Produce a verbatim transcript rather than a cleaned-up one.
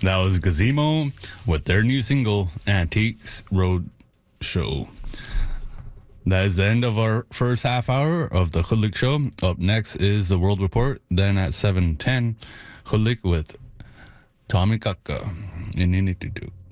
That was Gazimo with their new single, Antiques Road Show. That is the end of our first half hour of the Khulik Show. Up next is the World Report. Then at seven ten, Khulik with Tommy Kaka in Initutu.